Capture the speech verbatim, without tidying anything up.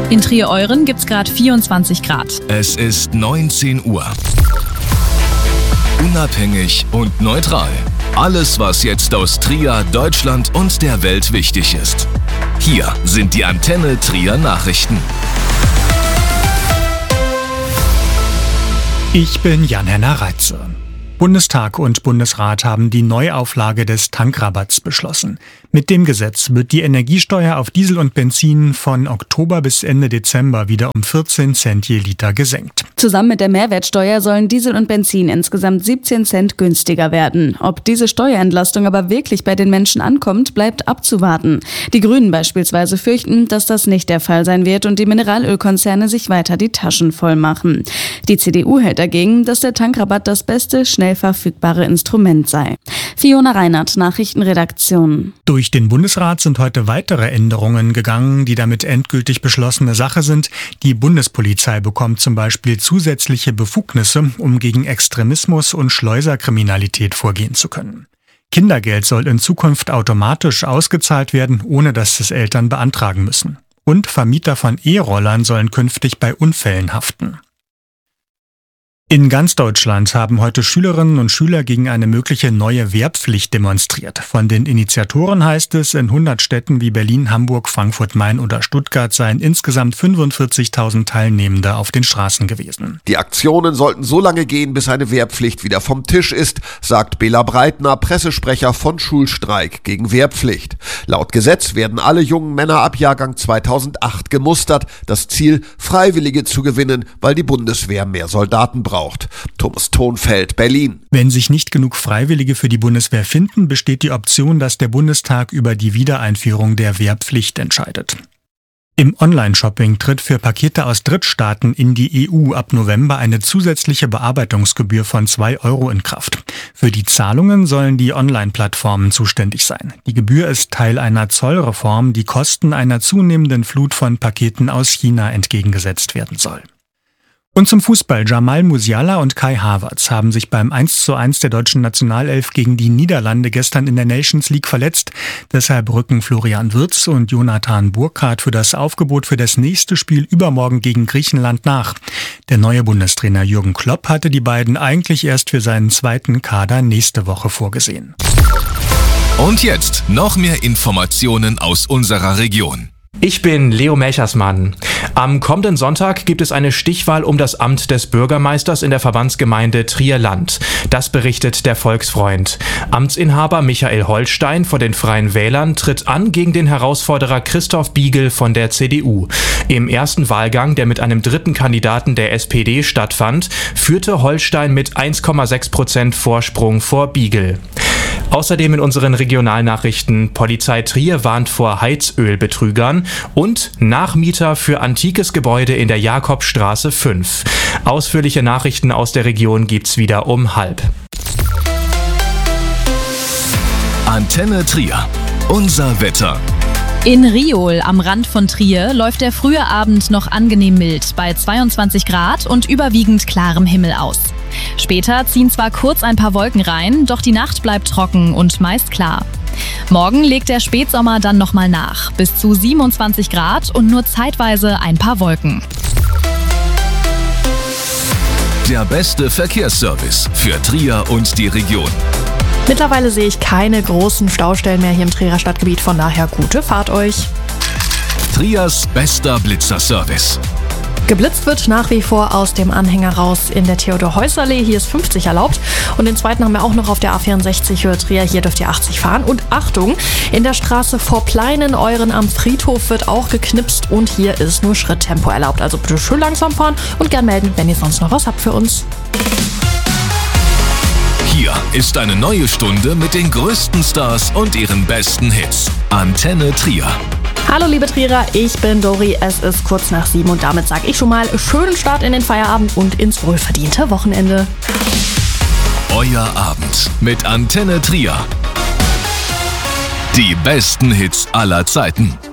In Trier-Euren gibt's gerade vierundzwanzig Grad. Es ist neunzehn Uhr. Unabhängig und neutral. Alles, was jetzt aus Trier, Deutschland und der Welt wichtig ist. Hier sind die Antenne Trier Nachrichten. Ich bin Jan-Henner Reitze. Bundestag und Bundesrat haben die Neuauflage des Tankrabatts beschlossen. Mit dem Gesetz wird die Energiesteuer auf Diesel und Benzin von Oktober bis Ende Dezember wieder um vierzehn Cent je Liter gesenkt. Zusammen mit der Mehrwertsteuer sollen Diesel und Benzin insgesamt siebzehn Cent günstiger werden. Ob diese Steuerentlastung aber wirklich bei den Menschen ankommt, bleibt abzuwarten. Die Grünen beispielsweise fürchten, dass das nicht der Fall sein wird und die Mineralölkonzerne sich weiter die Taschen voll machen. Die C D U hält dagegen, dass der Tankrabatt das beste, schnell verfügbare Instrument sei. Fiona Reinhardt, Nachrichtenredaktion. Durch den Bundesrat sind heute weitere Änderungen gegangen, die damit endgültig beschlossene Sache sind. Die Bundespolizei bekommt zum Beispiel zusätzliche Befugnisse, um gegen Extremismus und Schleuserkriminalität vorgehen zu können. Kindergeld soll in Zukunft automatisch ausgezahlt werden, ohne dass es Eltern beantragen müssen. Und Vermieter von E-Rollern sollen künftig bei Unfällen haften. In ganz Deutschland haben heute Schülerinnen und Schüler gegen eine mögliche neue Wehrpflicht demonstriert. Von den Initiatoren heißt es, in hundert Städten wie Berlin, Hamburg, Frankfurt, Main oder Stuttgart seien insgesamt fünfundvierzigtausend Teilnehmende auf den Straßen gewesen. Die Aktionen sollten so lange gehen, bis eine Wehrpflicht wieder vom Tisch ist, sagt Bela Breitner, Pressesprecher von Schulstreik gegen Wehrpflicht. Laut Gesetz werden alle jungen Männer ab Jahrgang zweitausendacht gemustert. Das Ziel, Freiwillige zu gewinnen, weil die Bundeswehr mehr Soldaten braucht. Thomas Thonfeld, Berlin. Wenn sich nicht genug Freiwillige für die Bundeswehr finden, besteht die Option, dass der Bundestag über die Wiedereinführung der Wehrpflicht entscheidet. Im Online-Shopping tritt für Pakete aus Drittstaaten in die E U ab November eine zusätzliche Bearbeitungsgebühr von zwei Euro in Kraft. Für die Zahlungen sollen die Online-Plattformen zuständig sein. Die Gebühr ist Teil einer Zollreform, die Kosten einer zunehmenden Flut von Paketen aus China entgegengesetzt werden soll. Und zum Fußball. Jamal Musiala und Kai Havertz haben sich beim eins zu eins der deutschen Nationalelf gegen die Niederlande gestern in der Nations League verletzt. Deshalb rücken Florian Wirtz und Jonathan Burkhardt für das Aufgebot für das nächste Spiel übermorgen gegen Griechenland nach. Der neue Bundestrainer Jürgen Klopp hatte die beiden eigentlich erst für seinen zweiten Kader nächste Woche vorgesehen. Und jetzt noch mehr Informationen aus unserer Region. Ich bin Leo Melchersmann. Am kommenden Sonntag gibt es eine Stichwahl um das Amt des Bürgermeisters in der Verbandsgemeinde Trier-Land. Das berichtet der Volksfreund. Amtsinhaber Michael Holstein von den Freien Wählern tritt an gegen den Herausforderer Christoph Biegel von der C D U. Im ersten Wahlgang, der mit einem dritten Kandidaten der S P D stattfand, führte Holstein mit eins Komma sechs Prozent Vorsprung vor Biegel. Außerdem in unseren Regionalnachrichten: Polizei Trier warnt vor Heizölbetrügern und Nachmieter für antikes Gebäude in der Jakobstraße fünf. Ausführliche Nachrichten aus der Region gibt's wieder um halb. Antenne Trier. Unser Wetter. In Riol am Rand von Trier läuft der frühe Abend noch angenehm mild bei zweiundzwanzig Grad und überwiegend klarem Himmel aus. Später ziehen zwar kurz ein paar Wolken rein, doch die Nacht bleibt trocken und meist klar. Morgen legt der Spätsommer dann nochmal nach, bis zu siebenundzwanzig Grad und nur zeitweise ein paar Wolken. Der beste Verkehrsservice für Trier und die Region. Mittlerweile sehe ich keine großen Staustellen mehr hier im Trierer Stadtgebiet, von daher gute Fahrt euch. Triers bester Blitzerservice. Geblitzt wird nach wie vor aus dem Anhänger raus in der Theodor-Heuss-Allee. Hier ist fünfzig erlaubt. Und den zweiten haben wir auch noch auf der A vierundsechzig Höhe Trier. Hier dürft ihr achtzig fahren. Und Achtung, in der Straße vor Pleinen-Euren am Friedhof wird auch geknipst. Und hier ist nur Schritttempo erlaubt. Also bitte schön langsam fahren und gern melden, wenn ihr sonst noch was habt für uns. Hier ist eine neue Stunde mit den größten Stars und ihren besten Hits. Antenne Trier. Hallo liebe Trierer, ich bin Dori, es ist kurz nach sieben und damit sage ich schon mal schönen Start in den Feierabend und ins wohlverdiente Wochenende. Euer Abend mit Antenne Trier. Die besten Hits aller Zeiten.